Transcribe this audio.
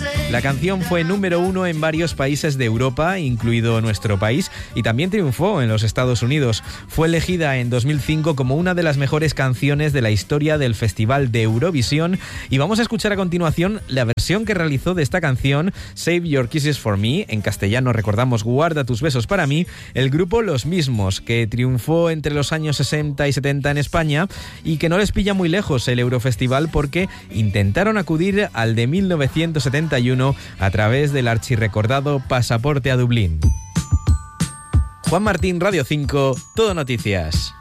La canción fue número 1 en varios países de Europa, incluido nuestro país, y también triunfó en los Estados Unidos. Fue elegida en 2005 como una de las mejores canciones de la historia del Festival de Eurovisión, y vamos a escuchar a continuación la versión que realizó de esta canción, Save Your Kisses for Me, en castellano recordamos Guarda tus besos para mí, el grupo Los Mismos, que triunfó entre los años 60 y 70 en España y que no les pilla muy lejos el Eurofestival porque intentaron acudir al de 1971 a través del archirrecordado Pasaporte a Dublín. Juan Martín, Radio 5, Todo Noticias.